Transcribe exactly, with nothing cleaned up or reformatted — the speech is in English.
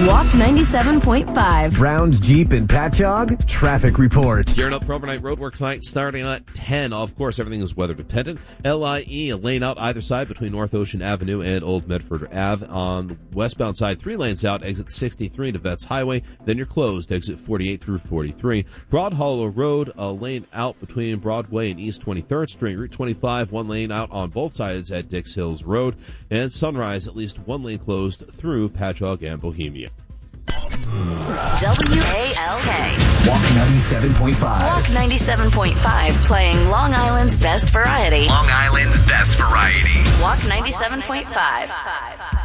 Walk ninety-seven point five. Browns, Jeep, and Patchogue, traffic report. Gearing up for overnight roadwork tonight, starting at ten. Of course, everything is weather dependent. L I E, a lane out either side between North Ocean Avenue and Old Medford Ave. On the westbound side, three lanes out, exit sixty-three to Vets Highway. Then you're closed, exit forty-eight through forty-three. Broad Hollow Road, a lane out between Broadway and East twenty-third Street. Route twenty-five, one lane out on both sides at Dix Hills Road. And Sunrise, at least one lane closed through Patchogue and Bohemia. W A L K. Walk ninety-seven point five. Walk ninety-seven point five, playing Long Island's best variety. Long Island's best variety. Walk ninety-seven point five.